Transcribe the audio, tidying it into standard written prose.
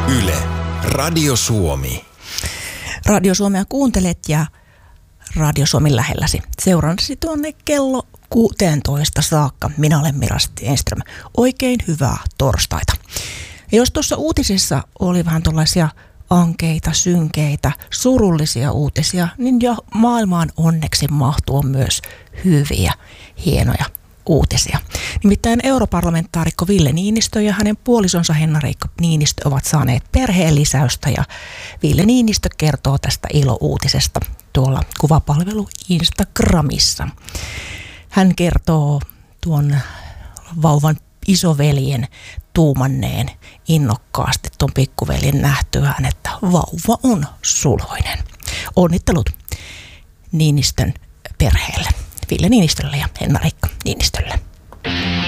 Yle, Radio Suomi. Radio Suomea kuuntelet ja Radio Suomen lähelläsi. Seurannasi tuonne kello 16 saakka. Minä olen Mira Stenström. Oikein hyvää torstaita. Ja jos tuossa uutisissa oli vähän tuollaisia ankeita, synkeitä, surullisia uutisia, niin jo maailmaan onneksi mahtuu myös hyviä, hienoja uutisia. Nimittäin europarlamentaarikko Ville Niinistö ja hänen puolisonsa Henna-Riikka Niinistö ovat saaneet perheen lisäystä ja Ville Niinistö kertoo tästä ilouutisesta tuolla kuvapalvelu Instagramissa. Hän kertoo tuon vauvan isoveljen tuumanneen innokkaasti tuon pikkuveljen nähtyään, että vauva on suloinen. Onnittelut Niinistön perheelle, Ville Niinistölle ja Henna-Riikka Niinistölle.